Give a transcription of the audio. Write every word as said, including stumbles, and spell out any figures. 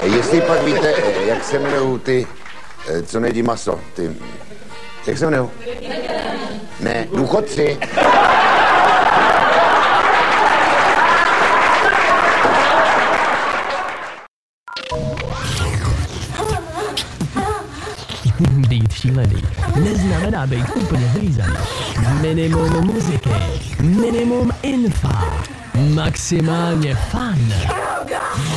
Jestli pak víte, jak se jmenují ty, co nejedí maso, ty, jak se jmenují? Ne, důchodci. Být šílený neznamená být úplně zřízaný. Minimum muziky, minimum infa, maximálně fun.